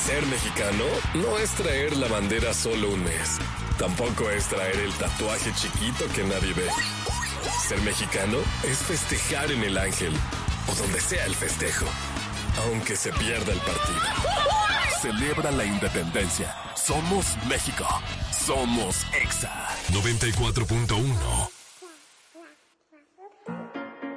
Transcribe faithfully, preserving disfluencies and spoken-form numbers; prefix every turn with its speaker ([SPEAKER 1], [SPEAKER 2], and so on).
[SPEAKER 1] Ser mexicano no es traer la bandera solo un mes. Tampoco es traer el tatuaje chiquito que nadie ve. Ser mexicano es festejar en el Ángel o donde sea el festejo, aunque se pierda el partido. Celebra la independencia. Somos México. Somos Exa.
[SPEAKER 2] noventa y cuatro punto uno